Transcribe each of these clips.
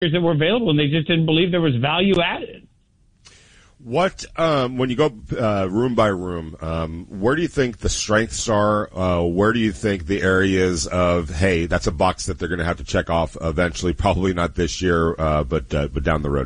that were available, and they just didn't believe there was value added. What, when you go room by room, where do you think the strengths are? Where do you think the areas of, hey, that's a box that they're going to have to check off eventually, probably not this year, but down the road?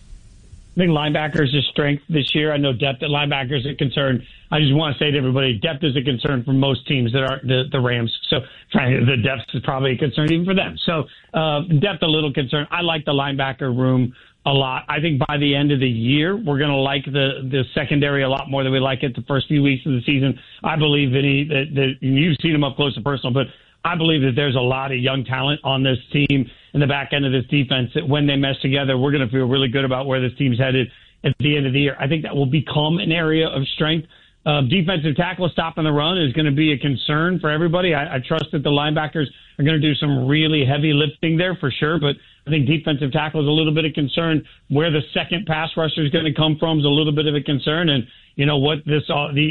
I think linebackers is strength this year. I know depth at linebackers is a concern. I just want to say to everybody, depth is a concern for most teams that aren't the Rams. So the depth is probably a concern even for them. So depth a little concern. I like the linebacker room a lot. I think by the end of the year, we're going to like the secondary a lot more than we like it the first few weeks of the season. I believe, Vinny, that you've seen them up close and personal, but I believe that there's a lot of young talent on this team in the back end of this defense that when they mesh together, we're going to feel really good about where this team's headed at the end of the year. I think that will become an area of strength. Defensive tackle stopping the run is going to be a concern for everybody. I trust that the linebackers are going to do some really heavy lifting there for sure, but I think defensive tackle is a little bit of concern. Where the second pass rusher is going to come from is a little bit of a concern. And, you know, what this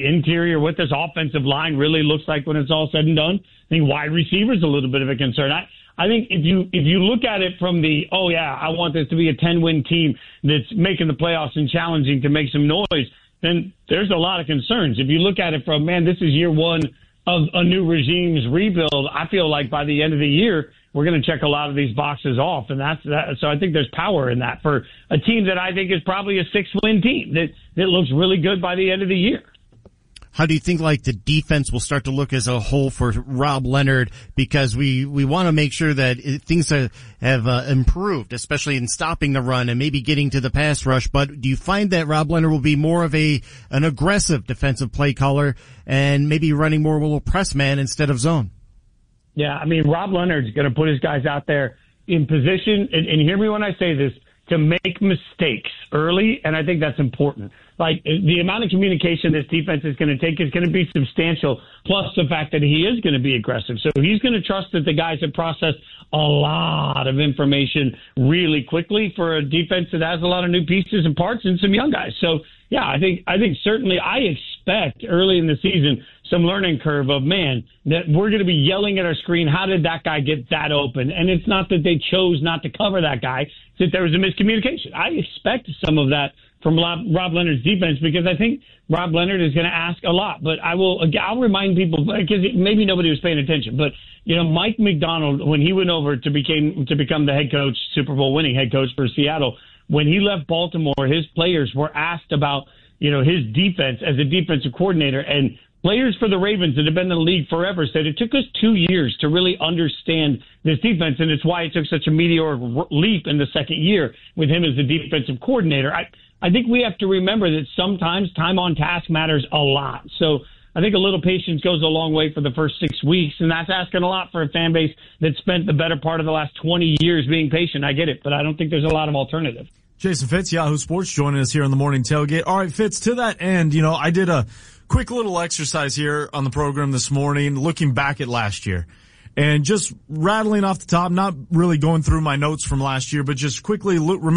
offensive line really looks like when it's all said and done. I think wide receiver is a little bit of a concern. I think if you look at it from I want this to be a 10-win team that's making the playoffs and challenging to make some noise, then there's a lot of concerns. If you look at it from, this is year one of a new regime's rebuild, I feel like by the end of the year, we're going to check a lot of these boxes off. And that's that. So I think there's power in that for a team that I think is probably a 6-win team that looks really good by the end of the year. How do you think the defense will start to look as a whole for Rob Leonard? Because we want to make sure that things have improved, especially in stopping the run and maybe getting to the pass rush. But do you find that Rob Leonard will be more of an aggressive defensive play caller and maybe running more of a little press man instead of zone? Yeah, Rob Leonard's going to put his guys out there in position, and hear me when I say this, to make mistakes early, and I think that's important. The amount of communication this defense is going to take is going to be substantial, plus the fact that he is going to be aggressive. So he's going to trust that the guys have processed a lot of information really quickly for a defense that has a lot of new pieces and parts and some young guys. So, yeah, I think certainly I expect early in the season some learning curve of, that we're going to be yelling at our screen, how did that guy get that open? And it's not that they chose not to cover that guy, it's that there was a miscommunication. I expect some of that from Rob Leonard's defense because I think Rob Leonard is going to ask a lot. But I'll remind people, because maybe nobody was paying attention, but Mike Macdonald, when he went over to become the head coach, Super Bowl winning head coach for Seattle, when he left Baltimore, his players were asked about his defense as a defensive coordinator, and players for the Ravens that have been in the league forever said it took us 2 years to really understand this defense, and it's why it took such a meteoric leap in the second year with him as the defensive coordinator. I think we have to remember that sometimes time on task matters a lot. So I think a little patience goes a long way for the first 6 weeks, and that's asking a lot for a fan base that spent the better part of the last 20 years being patient. I get it, but I don't think there's a lot of alternative. Jason Fitz, Yahoo Sports, joining us here on the Morning Tailgate. All right, Fitz, to that end, I did a quick little exercise here on the program this morning, looking back at last year. And just rattling off the top, not really going through my notes from last year, but just quickly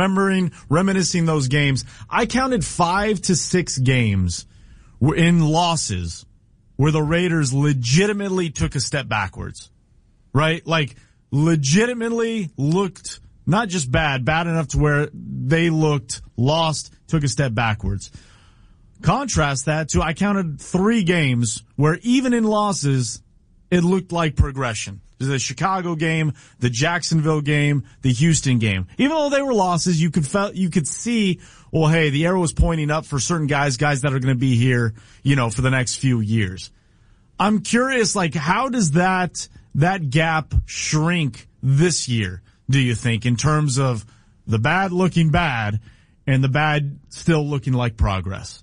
reminiscing those games. I counted 5 to 6 games in losses where the Raiders legitimately took a step backwards, right? Legitimately looked not just bad enough to where they looked lost, took a step backwards. Contrast that to, I counted 3 games where even in losses, it looked like progression. The Chicago game, the Jacksonville game, the Houston game. Even though they were losses, you could see, well, hey, the arrow is pointing up for certain guys that are going to be here, for the next few years. I'm curious, how does that gap shrink this year, do you think, in terms of the bad looking bad and the bad still looking like progress?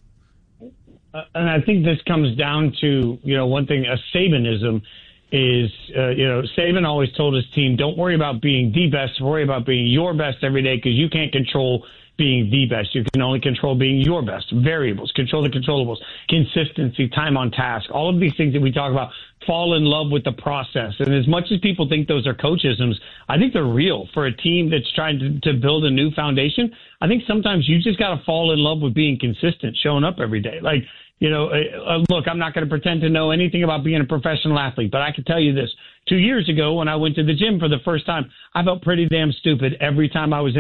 And I think this comes down to, one thing, a Sabanism is, Saban always told his team, don't worry about being the best, worry about being your best every day, because you can't control being the best. You can only control being your best. Variables, control the controllables, consistency, time on task, all of these things that we talk about, fall in love with the process. And as much as people think those are coachisms, I think they're real for a team that's trying to build a new foundation. I think sometimes you just got to fall in love with being consistent, showing up every day. Look, I'm not going to pretend to know anything about being a professional athlete, but I can tell you this. 2 years ago, when I went to the gym for the first time, I felt pretty damn stupid every time I was in